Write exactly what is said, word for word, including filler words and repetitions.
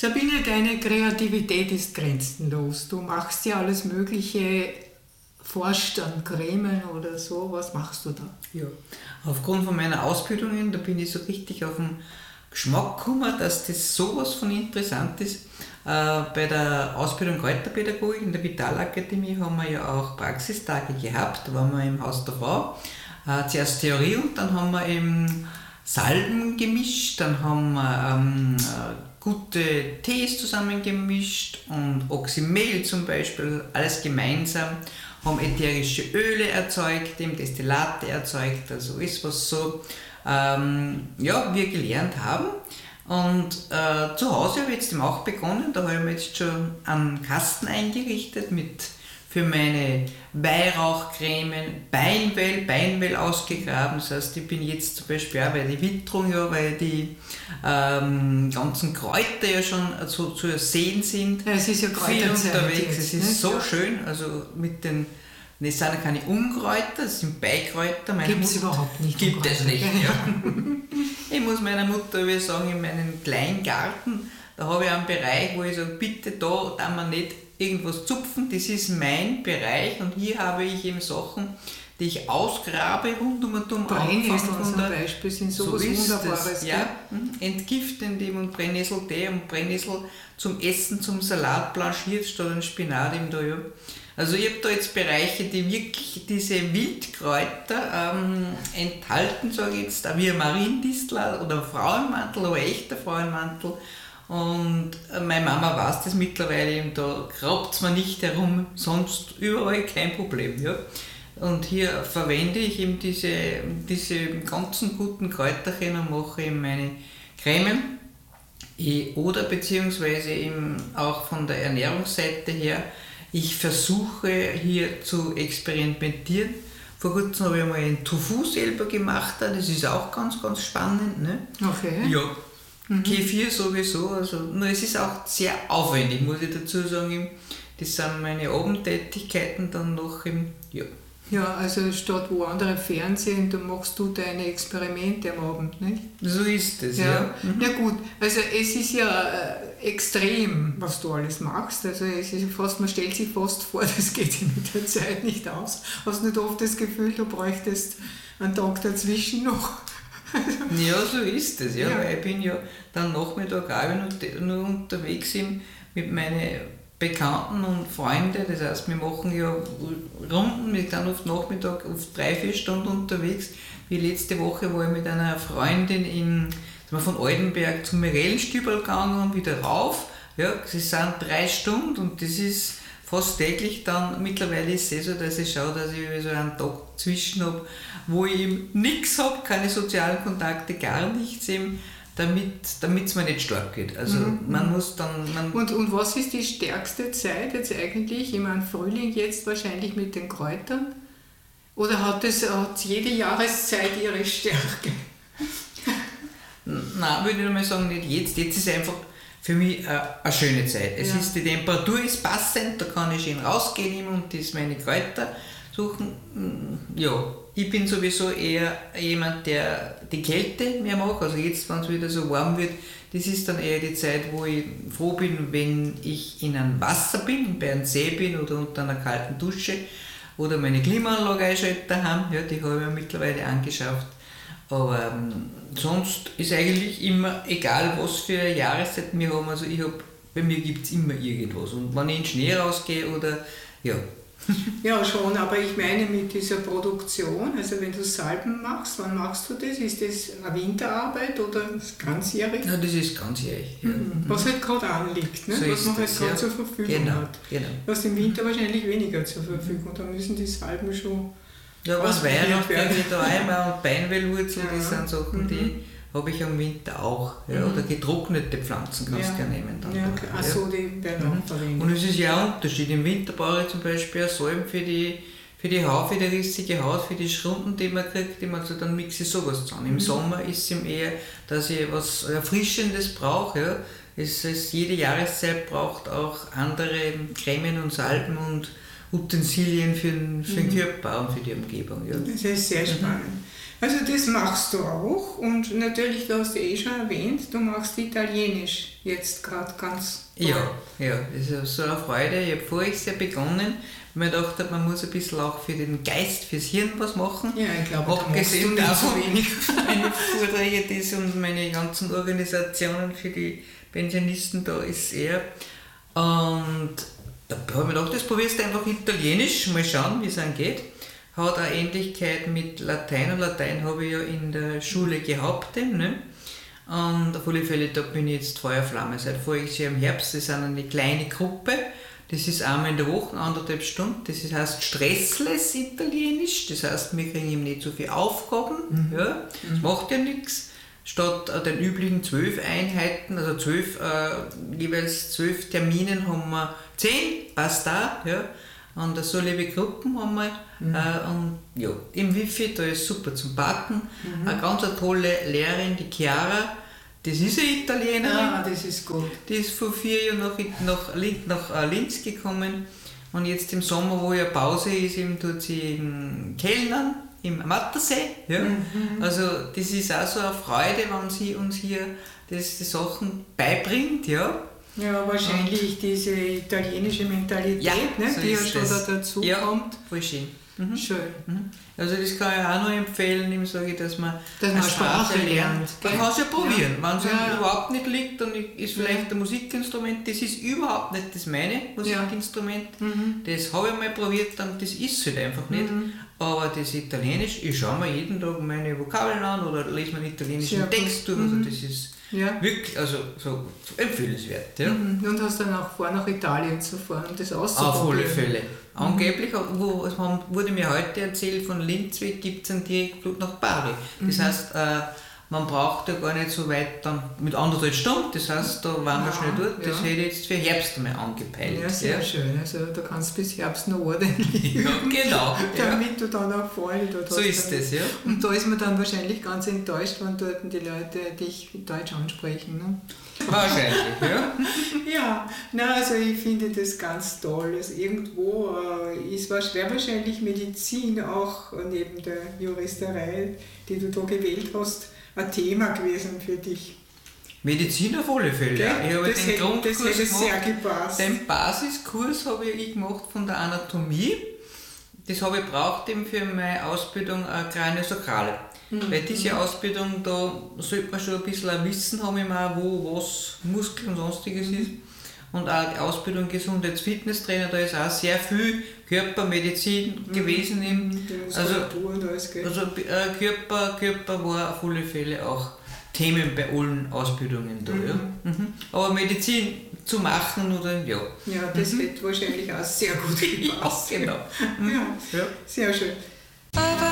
Sabine, deine Kreativität ist grenzenlos. Du machst ja alles Mögliche, forscht an Cremen oder so. Was machst du da? Ja, aufgrund von meiner Ausbildungen, da bin ich so richtig auf den Geschmack gekommen, dass das sowas von interessant ist. Äh, bei der Ausbildung Kräuterpädagogik in der Vitalakademie haben wir ja auch Praxistage gehabt. Da waren wir im Haus der Frau. Äh, zuerst Theorie und dann haben wir eben Salben gemischt, dann haben wir ähm, gute Tees zusammengemischt und Oxymehl zum Beispiel, alles gemeinsam, haben ätherische Öle erzeugt, eben Destillate erzeugt, also alles, was so ähm, ja, wir gelernt haben. Und äh, zu Hause habe ich jetzt auch begonnen, da habe ich jetzt schon einen Kasten eingerichtet mit für meine Weihrauchcremen, Beinwell, Beinwell ausgegraben. Das heißt, ich bin jetzt zum Beispiel auch bei der Witterung, ja, weil die ähm, ganzen Kräuter ja schon so zu sehen sind. Ja, es ist ja viel unterwegs. Jetzt, es ist ne? so schön, also mit den, das sind ja keine Unkräuter, das sind Beikräuter. Gibt es überhaupt nicht. Gibt es nicht, ja. Ich muss meiner Mutter wieder sagen, in meinem kleinen Garten, da habe ich einen Bereich, wo ich sage, bitte da, da man nicht irgendwas zupfen, das ist mein Bereich und hier habe ich eben Sachen, die ich ausgrabe rund um und um. Brennnessel zum Beispiel sind sowas so Wunderbares. Ja, entgiftend eben und Brennnesseltee und Brennnessel zum Essen, zum Salat blanchiert statt ein Spinat im da, ja. Also ich habe da jetzt Bereiche, die wirklich diese Wildkräuter ähm, enthalten, sage ich jetzt, wie ein Mariendistel oder Frauenmantel oder echter Frauenmantel. Und meine Mama weiß das mittlerweile, eben, da grabt es mir nicht herum, sonst überall kein Problem. Ja. Und hier verwende ich eben diese, diese ganzen guten Kräuterchen und mache eben meine Cremen. Oder beziehungsweise eben auch von der Ernährungsseite her, ich versuche hier zu experimentieren. Vor kurzem habe ich mal einen Tofu selber gemacht, das ist auch ganz, ganz spannend. Ne? Okay. Ja. Mhm. Kefir sowieso, also, nur es ist auch sehr aufwendig, muss ich dazu sagen. Das sind meine Abendtätigkeiten dann noch im, ja. Ja, also statt wo andere Fernsehen, da machst du deine Experimente am Abend, nicht? So ist es, ja. Ja, mhm. ja gut, also es ist ja äh, extrem, was du alles machst. Also es ist fast, man stellt sich fast vor, das geht sich mit der Zeit nicht aus. Hast du nicht oft das Gefühl, du bräuchtest einen Tag dazwischen noch? Ja, so ist es, ja, ja. Weil ich bin ja dann Nachmittag auch nur unterwegs mit meinen Bekannten und Freunden, das heißt, wir machen ja Runden, wir sind oft Nachmittag oft drei, vier Stunden unterwegs. Wie letzte Woche war ich mit einer Freundin in, sind wir von Altenberg zum Mirellenstübel gegangen und wieder rauf. Ja, es sind drei Stunden und das ist fast täglich dann. Mittlerweile ist es so, dass ich schaue, dass ich so einen Tag zwischen habe, wo ich eben nichts habe, keine sozialen Kontakte, gar nichts eben, damit es mir nicht stark geht. Also mhm. man muss dann... Man und, und was ist die stärkste Zeit jetzt eigentlich? Ich meine, Frühling jetzt wahrscheinlich mit den Kräutern? Oder hat, es, hat jede Jahreszeit ihre Stärke? Nein, würde ich mal sagen, nicht jetzt. Jetzt ist einfach für mich eine, eine schöne Zeit. Es ja. ist, die Temperatur ist passend, da kann ich schön rausgehen und das meine Kräuter suchen. Ja, ich bin sowieso eher jemand, der die Kälte mehr mag. Also jetzt, wenn es wieder so warm wird, das ist dann eher die Zeit, wo ich froh bin, wenn ich in einem Wasser bin, bei einem See bin oder unter einer kalten Dusche oder meine Klimaanlage einschalten daheim. Ja, die habe ich mir mittlerweile angeschafft. Aber ähm, sonst ist eigentlich immer, egal was für eine Jahreszeit wir haben, also ich hab, bei mir gibt es immer irgendwas. Und wenn ich in den Schnee rausgehe oder, ja. Ja, schon, aber ich meine mit dieser Produktion, also wenn du Salben machst, wann machst du das? Ist das eine Winterarbeit oder ganzjährig? Ja, das ist ganzjährig. Ja. Mhm. Was halt gerade anliegt, ne? So was man halt gerade ja. zur Verfügung genau, hat. Genau. Was im Winter wahrscheinlich weniger zur Verfügung, da müssen die Salben schon... Ja, was Weihrauch kriege ich da einmal und Beinwellwurzel, ja. das sind Sachen, mhm. die habe ich am Winter auch. Ja, mhm. Oder getrocknete Pflanzen kannst du ja nehmen. Dann ja, okay. Ach so, die werden auch verwendet. Und es ist ja ein Unterschied. Im Winter brauche ich zum Beispiel Salben für die, für die Haut, für die rissige Haut, für die Schrunden, die man kriegt, die man, also dann mixe ich sowas zusammen. Im mhm. Sommer ist es ihm eher, dass ich etwas Erfrischendes brauche. Ja. Es ist, jede Jahreszeit braucht auch andere Cremen und Salben und Utensilien für den, für den Körper und für die Umgebung. Ja. Das ist sehr spannend. Also das machst du auch und natürlich, du hast ja eh schon erwähnt, du machst Italienisch jetzt gerade ganz toll. Ja, ja, das ist so eine Freude. Ich habe voriges Jahr begonnen, weil ich gedacht habe, man muss ein bisschen auch für den Geist, fürs Hirn was machen. Ja, ich glaube, da machst du Abgesehen nicht so davon, wenig. meine Vorträge das und meine ganzen Organisationen für die Pensionisten, da ist er. Und da habe ich mir gedacht, das probierst du einfach Italienisch, mal schauen, wie es angeht. Hat eine Ähnlichkeit mit Latein und Latein habe ich ja in der Schule gehabt. Ne? Und auf alle Fälle, da bin ich jetzt Feuerflamme. Seit voriges Jahr im Herbst, das ist eine kleine Gruppe. Das ist einmal in der Woche, anderthalb Stunden. Das heißt Stressless Italienisch. Das heißt, wir kriegen eben nicht so viele Aufgaben. Mhm. Ja, das macht ja nichts. Statt den üblichen zwölf Einheiten, also zwölf, äh, jeweils zwölf Terminen, haben wir zehn, passt da. Ja. Und so liebe Gruppen haben wir. Mhm. Äh, und ja, im Wifi, da ist super zum Backen. Mhm. Eine ganz tolle Lehrerin, die Chiara, das ist eine Italienerin. Ah, das ist gut. Die ist vor vier Jahren nach, nach, nach Linz gekommen. Und jetzt im Sommer, wo ja Pause ist, eben tut sie eben Kellnern im Mattersee. Ja? Mhm. Also das ist auch so eine Freude, wenn sie uns hier das, die Sachen beibringt. Ja, ja wahrscheinlich und diese italienische Mentalität, ja, ne, so die ja schon da dazu ja, kommt. Voll schön. Mhm. Schön. Mhm. Also das kann ich auch noch empfehlen, ihm sage ich, dass man dass eine Sprache lernt. Man kann es ja probieren. Ja. Wenn es ja. überhaupt nicht liegt, dann ist vielleicht ein Musikinstrument, das ist überhaupt nicht das meine Musikinstrument. Ja. Mhm. Das habe ich mal probiert, dann das ist es halt einfach nicht. Mhm. Aber das Italienisch, ich schaue mir jeden Tag meine Vokabeln an oder lese mir einen italienischen Sehr Text durch. Also das ist ja. wirklich also, so empfehlenswert. Ja. Mhm. Und hast dann auch vor, nach Italien zu fahren und das auszuprobieren. Auf alle Fälle. Mhm. Angeblich wo, es wurde mir heute erzählt, von Linz gibt es einen Direktflug nach Bari. Das mhm. heißt, äh, man braucht ja gar nicht so weit dann mit anderthalb Stunden, das heißt, da waren wir ja, schnell dort. Das ja. hätte ich jetzt für Herbst einmal angepeilt. Ja, sehr ja. schön. Also da kannst du bis Herbst noch ordentlich. Ja, genau. Damit ja. du dann auch Freude dort so hast. So ist das, ja. Und da ist man dann wahrscheinlich ganz enttäuscht, wenn dort die Leute dich Deutsch ansprechen. Ne? Wahrscheinlich, ja. Ja, na, also ich finde das ganz toll. Also irgendwo äh, ist wäre wahrscheinlich Medizin auch neben der Juristerei, die du da gewählt hast, ein Thema gewesen für dich. Medizin auf alle Fälle. Ja, ich habe das den hätte, Grundkurs das hätte gemacht, sehr gepasst. Den Basiskurs habe ich gemacht von der Anatomie. Das habe ich braucht eben für meine Ausbildung äh, Kraniosakrale. Mhm. Weil diese Ausbildung, da sollte man schon ein bisschen ein Wissen haben, immer, wo was Muskel und sonstiges ist. Und auch die Ausbildung Gesundheits-Fitnesstrainer, da ist auch sehr viel Körpermedizin mhm. gewesen. Eben. Also, und alles, gell? also äh, Körper, Körper war auf alle Fälle auch Themen bei allen Ausbildungen da. Mhm. Ja. Mhm. Aber Medizin zu machen oder ja. Ja, das mhm. hätte wahrscheinlich auch sehr gut gepasst. Ja, genau. Ja, ja. Sehr schön.